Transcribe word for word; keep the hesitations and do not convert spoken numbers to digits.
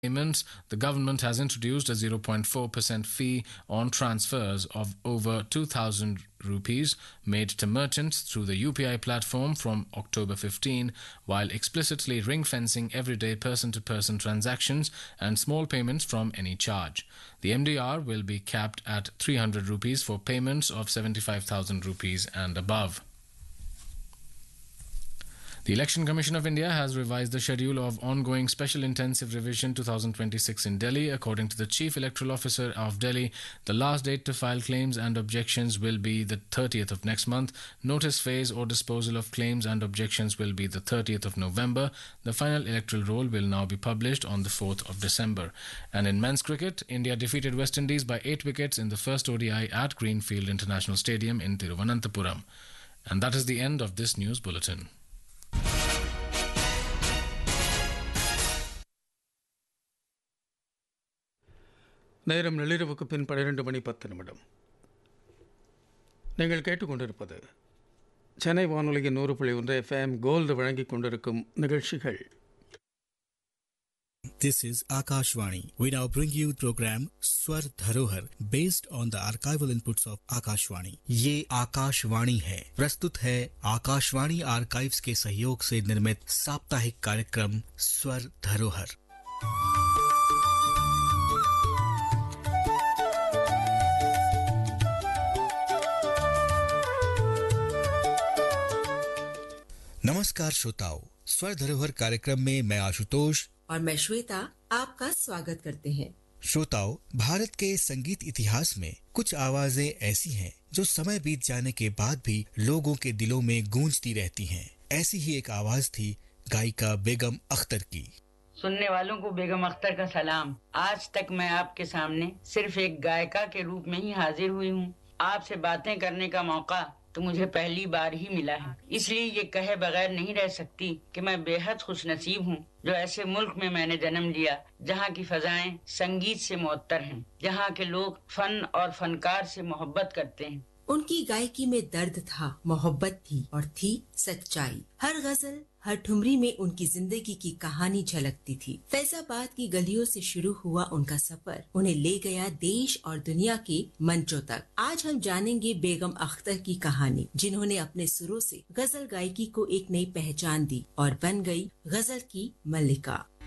payments, the government has introduced a zero point four percent fee on transfers of over two thousand rupees made to merchants through the U P I platform from October fifteenth, while explicitly ring-fencing everyday person-to-person transactions and small payments from any charge. The M D R will be capped at three hundred rupees for payments of seventy-five thousand rupees and above. The Election Commission of India has revised the schedule of ongoing Special Intensive Revision twenty twenty-six in Delhi. According to the Chief Electoral Officer of Delhi, the last date to file claims and objections will be the thirtieth of next month. Notice phase or disposal of claims and objections will be the thirtieth of November. The final electoral roll will now be published on the fourth of December. And in men's cricket, India defeated West Indies by eight wickets in the first O D I at Greenfield International Stadium in Thiruvananthapuram. And that is the end of this news bulletin. நேரம் நள்ளிரவுக்கு பின் பன்னிரண்டு மணி பத்து நிமிடம். நீங்கள் கேட்டுக்கொண்டிருப்பது சென்னை வானொலியின் நூறு புள்ளி ஒன்று எஃப்எம் கோல்டு வழங்கிக் கொண்டிருக்கும் நிகழ்ச்சிகள். This is Akashvani. We now bring you program Swar Dharohar based on the archival inputs of Akashvani. ये आकाशवाणी है. प्रस्तुत है आकाशवाणी आर्काइव्स के सहयोग से निर्मित साप्ताहिक कार्यक्रम स्वर धरोहर. नमस्कार श्रोताओं, स्वर धरोहर कार्यक्रम में मैं आशुतोष और मैं श्वेता आपका स्वागत करते हैं. श्रोताओं, भारत के संगीत इतिहास में कुछ आवाजें ऐसी हैं जो समय बीत जाने के बाद भी लोगों के दिलों में गूंजती रहती हैं. ऐसी ही एक आवाज थी गायिका बेगम अख्तर की. सुनने वालों को बेगम अख्तर का सलाम. आज तक मैं आपके सामने सिर्फ एक गायिका के रूप में ही हाजिर हुई हूँ. आपसे बातें करने का मौका तो मुझे पहली बार ही मिला है. इसलिए ये कहे बगैर नहीं रह सकती कि मैं बेहद खुशनसीब हूँ जो ऐसे मुल्क में मैंने जन्म लिया जहाँ की फजाएं संगीत से मुअत्तर हैं, जहाँ के लोग फन और फनकार से मोहब्बत करते हैं. उनकी गायकी में दर्द था, मोहब्बत थी और थी सच्चाई. हर गजल, हर ठुमरी में उनकी जिंदगी की कहानी झलकती थी. फैजाबाद की गलियों से शुरू हुआ उनका सफर उन्हें ले गया देश और दुनिया के मंचों तक. आज हम जानेंगे बेगम अख्तर की कहानी, जिन्होंने अपने सुरों से गजल गायकी को एक नई पहचान दी और बन गई गजल की मल्लिका.